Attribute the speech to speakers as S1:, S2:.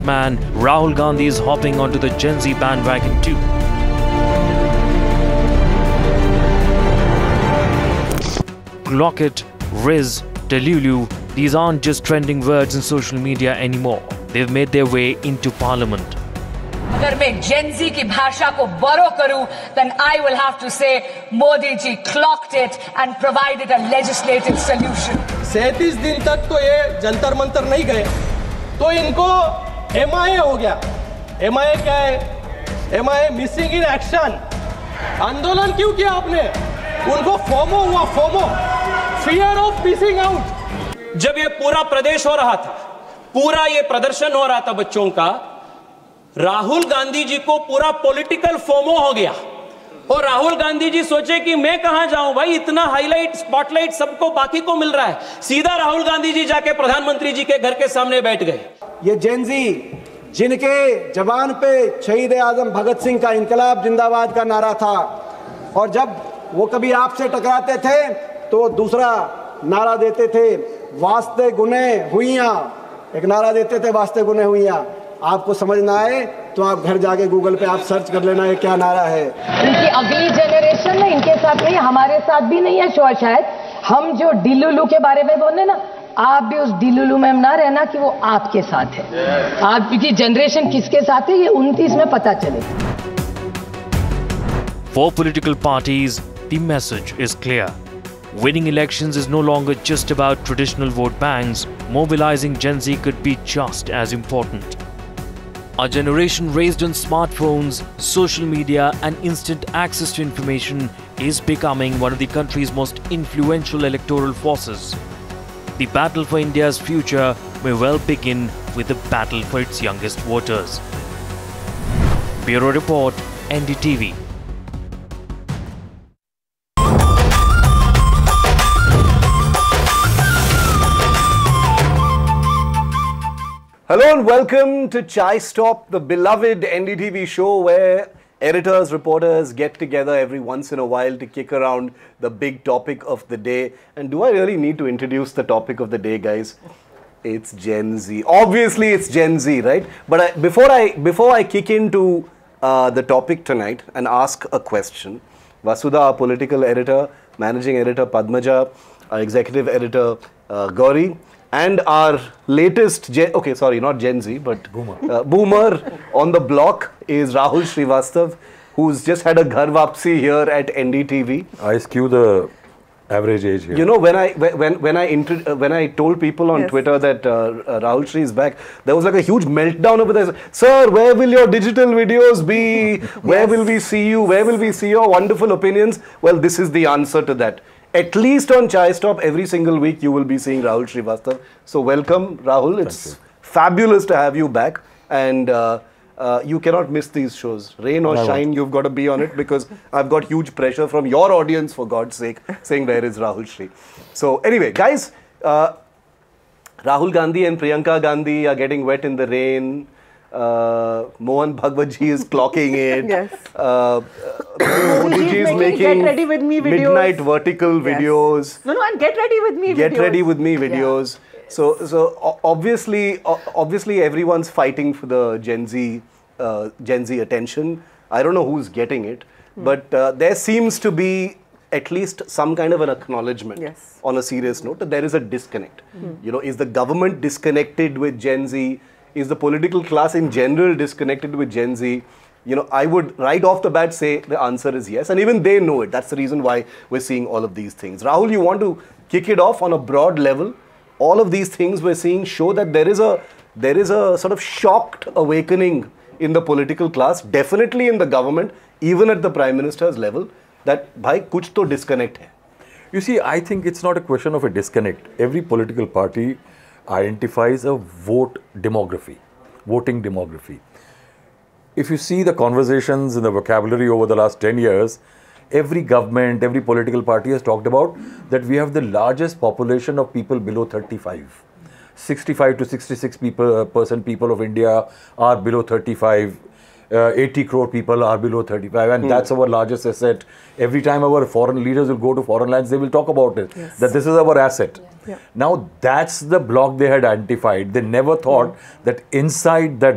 S1: Man, Rahul Gandhi is hopping onto the Gen Z bandwagon too. Clock it, Riz, Delulu, these aren't just trending words in social media anymore. They've made their way into parliament.
S2: अगर मैं Gen Z की भाषा को borrow करूं, then I will have to say Modi ji clocked it and provided a legislative solution.
S3: 37 दिन तक तो ये जंतर मंतर नहीं गए, तो इनको MIA हो गया। MIA क्या है? MIA missing in action. आंदोलन क्यों किया आपने? उनको फोमो हुआ, FOMO, fear of missing out.
S4: जब ये पूरा प्रदेश हो रहा था, पूरा ये प्रदर्शन हो रहा था बच्चों का, राहुल गांधी जी को पूरा पॉलिटिकल फोमो हो गया और राहुल गांधी जी सोचे कि मैं कहां जाऊं भाई, इतना हाईलाइट स्पॉटलाइट सबको बाकी को मिल रहा है। सीधा राहुल गांधी जी जाके प्रधानमंत्री जी के घर के सामने बैठ गए।
S5: ये जेन जी जिनके जबान पे शहीद आजम भगत सिंह का इनकलाब जिंदाबाद का नारा था, और जब वो कभी आपसे टकराते थे तो दूसरा नारा देते थे, वास्ते गुने हुइयां, एक नारा देते थे, वास्ते गुने हुइयां। आपको समझ ना आए तो आप घर जाके गूगल पे आप सर्च कर लेना ये क्या नारा है।
S6: इनकी अगली जनरेशन है, इनके साथ नहीं, हमारे साथ भी नहीं है शायद। हम जो डिलुलू के बारे में बोले ना, आप भी उस डिलुलू में ना रहना कि वो आपके साथ है। आपकी जनरेशन किसके साथ है ये 29 में पता चलेगा।
S1: For political parties, the message is clear. Winning elections is no longer just about traditional vote banks. Mobilizing Gen Z could be just as important. A generation raised on smartphones, social media and instant access to information is becoming one of the country's most influential electoral forces. The battle for India's future may well begin with the battle for its youngest voters. Bureau Report, NDTV.
S7: Hello and welcome to Chai Stop, the beloved NDTV show where editors, reporters get together every once in a while to kick around the big topic of the day. And do I really need to introduce the topic of the day, guys? It's Gen Z. Obviously, it's Gen Z, right? But before I kick into the topic tonight and ask a question, Vasudha, our political editor, managing editor Padmaja, our executive editor Gauri, and our latest, okay, sorry, not Gen Z, but Boomer on the block is Rahul Srivastav, who's just had a ghar wapsi here at NDTV.
S8: I skew the average age here.
S7: You know, when I told people on Twitter that Rahul Sri is back, there was like a huge meltdown over there. Sir, where will your digital videos be? Where will we see you? Where will we see your wonderful opinions? Well, this is the answer to that. At least on Chai Stop, every single week you will be seeing Rahul Srivastav. So welcome, Rahul. It's fabulous to have you back. And you cannot miss these shows. Rain or shine, you've got to be on it because I've got huge pressure from your audience, for God's sake, saying where is Rahul Sri. So anyway, guys, Rahul Gandhi and Priyanka Gandhi are getting wet in the rain. Mohan Bhagwat ji is clocking it.
S9: Yes.
S7: Modi ji is making
S9: get ready with me videos.
S7: Midnight vertical videos.
S9: No, and get ready with me videos.
S7: Get ready with me videos. Yeah. So obviously everyone's fighting for the Gen Z attention. I don't know who's getting it, but there seems to be at least some kind of an acknowledgement on a serious note that there is a disconnect. You know, is the government disconnected with Gen Z? Is the political class in general disconnected with Gen Z? You know, I would right off the bat say the answer is yes, and even they know it. That's the reason why we're seeing all of these things. Rahul, you want to kick it off on a broad level? All of these things we're seeing show that there is a sort of shocked awakening in the political class, definitely in the government, even at the Prime Minister's level, that bhai kuch to disconnect hai.
S8: You see, I think it's not a question of a disconnect. Every political party identifies a voting demography. If you see the conversations in the vocabulary over the last 10 years, every government, every political party has talked about that we have the largest population of people below 35. 65 to 66% people of India are below 35. 80 crore people are below 35, and that's our largest asset. Every time our foreign leaders will go to foreign lands, they will talk about it, that this is our asset. Now, that's the block they had identified. They never thought that inside that